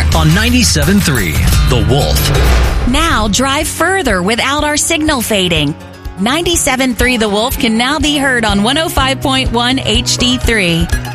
on 97.3 The Wolf. Now drive further without our signal fading. 97.3 The Wolf can now be heard on 105.1 HD3.